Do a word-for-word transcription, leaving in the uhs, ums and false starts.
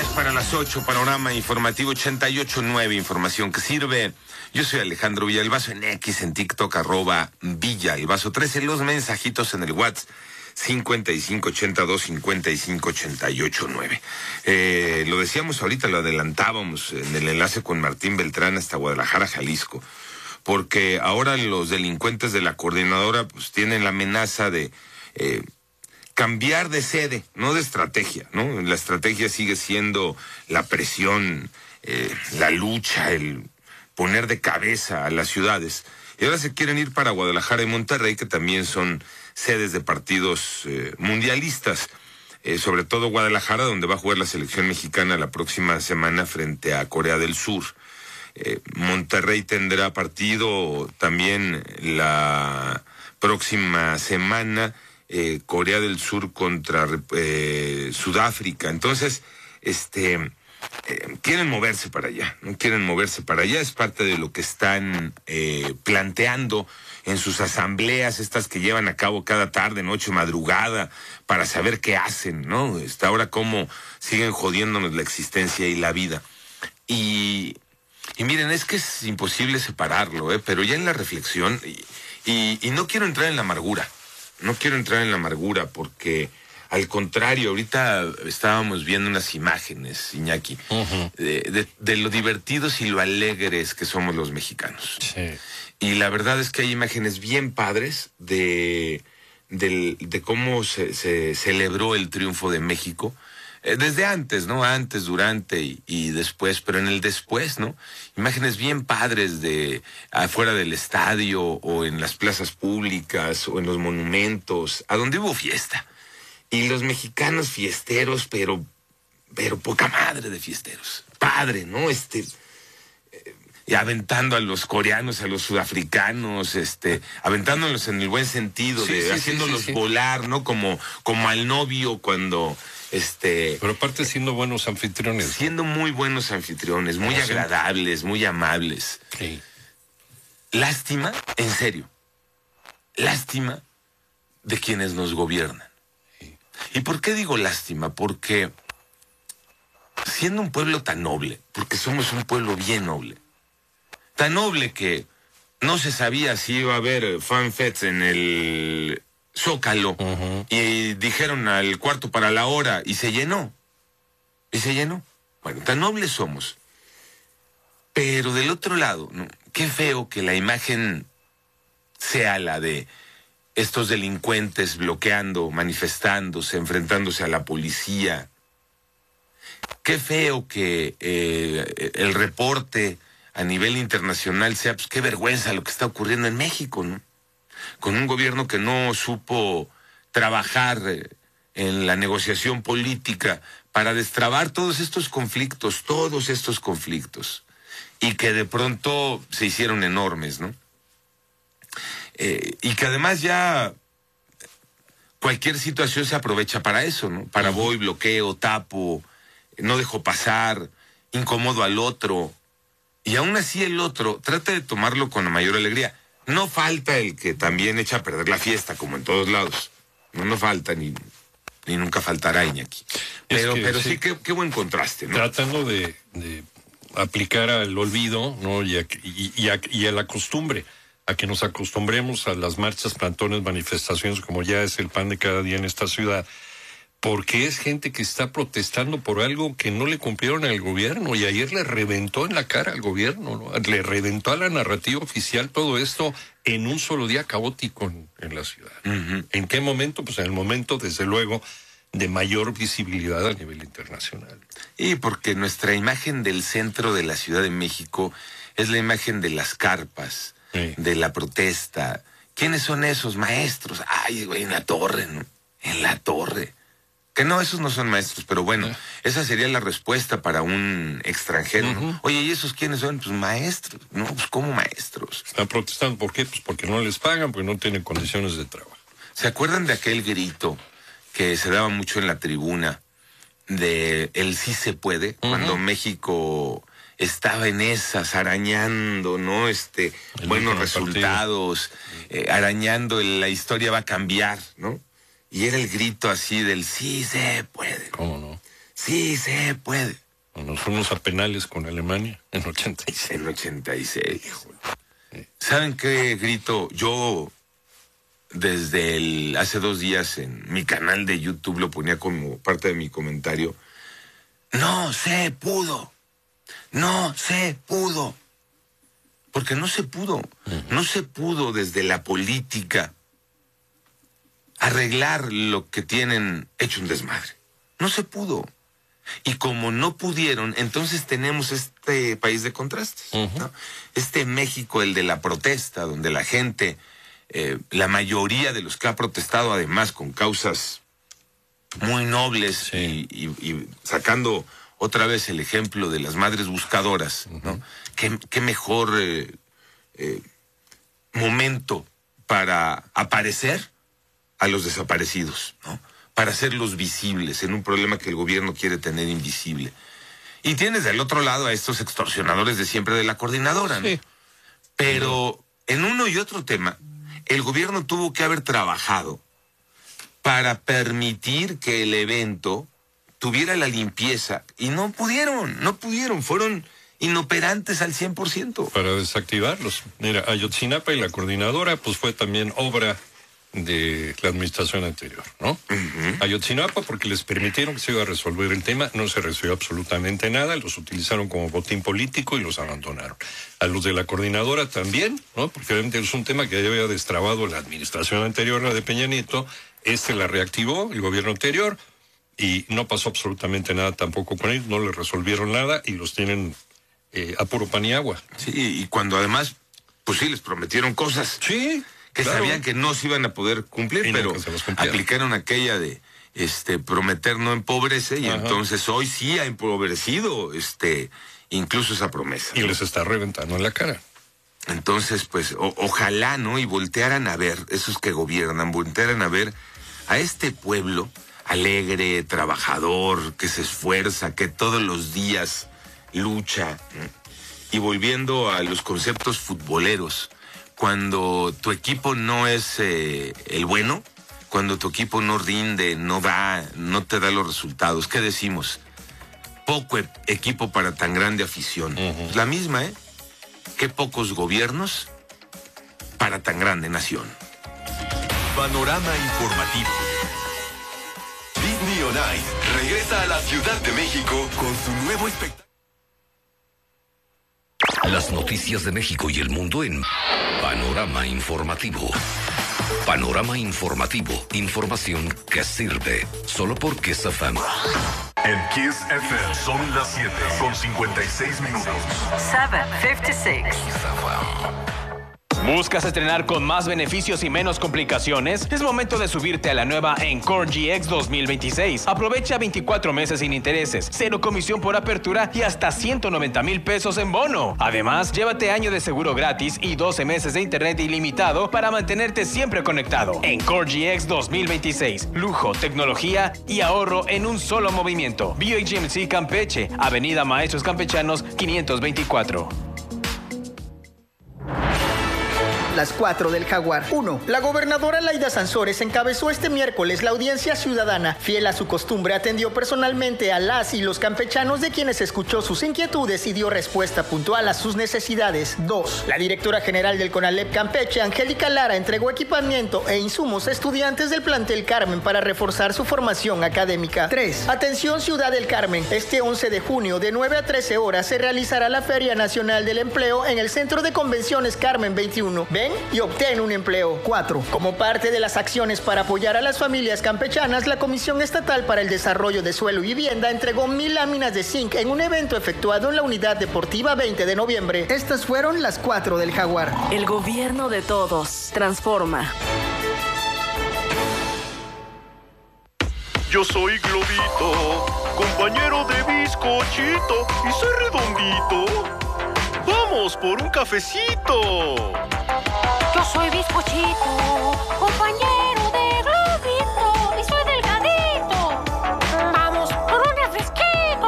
Para las ocho, panorama informativo ochenta y ocho punto nueve, información que sirve. Yo soy Alejandro Villalbazo en X, en TikTok, arroba Villalbazo trece, los mensajitos en el WhatsApp cincuenta y cinco ochenta y dos cincuenta y cinco ochenta y ocho nueve. Eh, lo decíamos ahorita, lo adelantábamos en el enlace con Martín Beltrán hasta Guadalajara, Jalisco, porque ahora los delincuentes de la coordinadora pues tienen la amenaza de eh, cambiar de sede, no de estrategia, ¿no? La estrategia sigue siendo la presión, eh, la lucha, el poner de cabeza a las ciudades. Y ahora se quieren ir para Guadalajara y Monterrey, que también son sedes de partidos eh, mundialistas. Eh, sobre todo Guadalajara, donde va a jugar la selección mexicana la próxima semana frente a Corea del Sur. Eh, Monterrey tendrá partido también la próxima semana, eh, Corea del Sur contra eh, Sudáfrica. Entonces, este... Eh, quieren moverse para allá, no quieren moverse para allá, es parte de lo que están eh, planteando en sus asambleas, estas que llevan a cabo cada tarde, noche, madrugada, para saber qué hacen, ¿no? Está ahora cómo siguen jodiéndonos la existencia y la vida. Y, y miren, es que es imposible separarlo, ¿eh? Pero ya en la reflexión, y, y, y no quiero entrar en la amargura, no quiero entrar en la amargura porque... Al contrario, ahorita estábamos viendo unas imágenes, Iñaki, uh-huh. de, de, de lo divertidos y lo alegres que somos los mexicanos. Sí. Y la verdad es que hay imágenes bien padres de, de, de cómo se, se celebró el triunfo de México. Eh, desde antes, ¿no? Antes, durante y, y después, pero en el después, ¿no? Imágenes bien padres de afuera del estadio o en las plazas públicas o en los monumentos, a donde hubo fiesta. Y los mexicanos fiesteros, pero, pero poca madre de fiesteros. Padre, ¿no? Este, eh, y aventando a los coreanos, a los sudafricanos, este, aventándolos en el buen sentido, sí, de sí, haciéndolos sí, sí, sí. volar, ¿no? Como, como al novio cuando, este. Pero aparte siendo buenos anfitriones. Siendo muy buenos anfitriones, muy ah, agradables, sí. muy amables. Sí. Lástima, en serio, lástima de quienes nos gobiernan. ¿Y por qué digo lástima? Porque siendo un pueblo tan noble, porque somos un pueblo bien noble, tan noble que no se sabía si iba a haber fanfests en el Zócalo, uh-huh. y dijeron al cuarto para la hora y se llenó, y se llenó. Bueno, tan nobles somos. Pero del otro lado, ¿no? Qué feo que la imagen sea la de estos delincuentes bloqueando, manifestándose, enfrentándose a la policía. Qué feo que eh, el reporte a nivel internacional sea, pues qué vergüenza lo que está ocurriendo en México, ¿no? Con un gobierno que no supo trabajar eh, en la negociación política para destrabar todos estos conflictos, todos estos conflictos, y que de pronto se hicieron enormes, ¿no? Eh, y que además ya cualquier situación se aprovecha para eso, ¿no? Para voy, bloqueo, tapo, no dejo pasar, incomodo al otro. Y aún así el otro trata de tomarlo con la mayor alegría. No falta el que también echa a perder la fiesta, como en todos lados. No, no falta, ni, ni nunca faltará, Iñaki. Pero, que, pero sí, sí qué, qué buen contraste, ¿no? Tratando de, de aplicar al olvido, ¿no? Y a, y, y, a, y a la costumbre. A que nos acostumbremos a las marchas, plantones, manifestaciones, como ya es el pan de cada día en esta ciudad, porque es gente que está protestando por algo que no le cumplieron al gobierno, y ayer le reventó en la cara al gobierno, ¿no? Le reventó a la narrativa oficial todo esto en un solo día caótico en, en la ciudad. Uh-huh. ¿En qué momento? Pues en el momento, desde luego, de mayor visibilidad a nivel internacional. Y porque nuestra imagen del centro de la Ciudad de México es la imagen de las carpas, sí. de la protesta. ¿Quiénes son esos maestros? Ay, güey, en la torre, ¿no? En la torre. Que no, esos no son maestros, pero bueno, uh-huh. esa sería la respuesta para un extranjero, ¿no? Uh-huh. Oye, ¿y esos quiénes son? Pues maestros, ¿no? Pues ¿cómo maestros? Están protestando, ¿por qué? Pues porque no les pagan, porque no tienen condiciones de trabajo. ¿Se acuerdan de aquel grito que se daba mucho en la tribuna de el sí se puede? Uh-huh. Cuando México estaba en esas, arañando, ¿no? Este, el buenos resultados, eh, arañando el, la historia va a cambiar, ¿no? Y era el grito así del sí se puede. ¿Cómo no? Sí Sí, se puede. Nos fuimos a penales con Alemania en ochenta y seis. En ochenta y seis. Sí. ¿Saben qué grito? Yo, desde el, hace dos días en mi canal de YouTube, lo ponía como parte de mi comentario. No se pudo. No se pudo. Porque no se pudo. Uh-huh. No se pudo desde la política arreglar lo que tienen hecho un desmadre. No se pudo. Y como no pudieron, entonces tenemos este país de contrastes, uh-huh. ¿no? Este México, el de la protesta, donde la gente, eh, la mayoría de los que ha protestado, además con causas muy nobles, sí. y, y, y sacando otra vez el ejemplo de las madres buscadoras, uh-huh. ¿no? ¿Qué, qué mejor eh, eh, momento para aparecer a los desaparecidos, ¿no? Para hacerlos visibles en un problema que el gobierno quiere tener invisible. Y tienes del otro lado a estos extorsionadores de siempre de la coordinadora, ¿no? Sí. Pero en uno y otro tema, el gobierno tuvo que haber trabajado para permitir que el evento tuviera la limpieza. Y no pudieron, no pudieron, fueron inoperantes al cien por ciento. Para desactivarlos. Mira, Ayotzinapa y la coordinadora, pues fue también obra de la administración anterior, ¿no? Uh-huh. Ayotzinapa, porque les permitieron que se iba a resolver el tema, no se resolvió absolutamente nada, los utilizaron como botín político y los abandonaron. A los de la coordinadora también, ¿no? Porque obviamente es un tema que ya había destrabado la administración anterior, la de Peña Nieto, este la reactivó, el gobierno anterior, y no pasó absolutamente nada tampoco con ellos, no les resolvieron nada y los tienen eh, a puro pan y agua. Sí, y cuando además, pues sí, les prometieron cosas. Sí. Que claro. Sabían que no se iban a poder cumplir, y pero aplicaron aquella de este prometer no empobrece, y ajá. Entonces hoy sí ha empobrecido este incluso esa promesa. Y ¿no? Les está reventando en la cara. Entonces, pues, o, ojalá, ¿no? Y voltearan a ver, esos que gobiernan, voltearan a ver a este pueblo alegre, trabajador, que se esfuerza, que todos los días lucha, ¿no? Y volviendo a los conceptos futboleros, cuando tu equipo no es eh, el bueno, cuando tu equipo no rinde, no da, no te da los resultados, ¿qué decimos? Poco e- equipo para tan grande afición. Uh-huh. La misma, ¿eh? Qué pocos gobiernos para tan grande nación. Panorama informativo. Disney on Ice regresa a la Ciudad de México con su nuevo espectáculo. Las noticias de México y el mundo en Panorama Informativo. Panorama Informativo. Información que sirve. Solo por Kiss F M. En Kiss F M son las siete con cincuenta y seis minutos. siete cincuenta y seis. ¿Buscas estrenar con más beneficios y menos complicaciones? Es momento de subirte a la nueva Encore G X dos mil veintiséis. Aprovecha veinticuatro meses sin intereses, cero comisión por apertura y hasta ciento noventa mil pesos en bono. Además, llévate año de seguro gratis y doce meses de internet ilimitado para mantenerte siempre conectado. Encore G X dos mil veintiséis. Lujo, tecnología y ahorro en un solo movimiento. B H G M C Campeche, Avenida Maestros Campechanos quinientos veinticuatro. Las cuatro del Jaguar. uno. La gobernadora Laida Sansores encabezó este miércoles la audiencia ciudadana. Fiel a su costumbre, atendió personalmente a las y los campechanos, de quienes escuchó sus inquietudes y dio respuesta puntual a sus necesidades. dos. La directora general del CONALEP Campeche, Angélica Lara, entregó equipamiento e insumos a estudiantes del plantel Carmen para reforzar su formación académica. tres. Atención Ciudad del Carmen. Este once de junio, de nueve a trece horas, se realizará la Feria Nacional del Empleo en el Centro de Convenciones Carmen veintiuno. Ven y obtén un empleo. cuatro. Como parte de las acciones para apoyar a las familias campechanas, la Comisión Estatal para el Desarrollo de Suelo y Vivienda entregó mil láminas de zinc en un evento efectuado en la Unidad Deportiva veinte de noviembre. Estas fueron las cuatro del Jaguar. El gobierno de todos. Transforma. Yo soy Globito, compañero de bizcochito, y soy redondito. ¡Vamos por un cafecito! Yo soy bizcochito, compañero